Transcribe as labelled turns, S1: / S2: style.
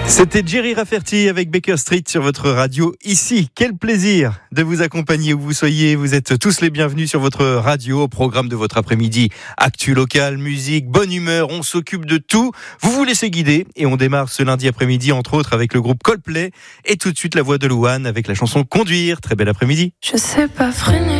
S1: C'était Jerry Rafferty avec Baker Street sur votre radio ici. Quel plaisir de vous accompagner où vous soyez. Vous êtes tous les bienvenus sur votre radio au programme de votre après-midi. Actu locale, musique, bonne humeur, on s'occupe de tout. Vous vous laissez guider et on démarre ce lundi après-midi entre autres avec le groupe Coldplay et tout de suite la voix de Louane avec la chanson Conduire. Très bel après-midi.
S2: Je sais pas freiner.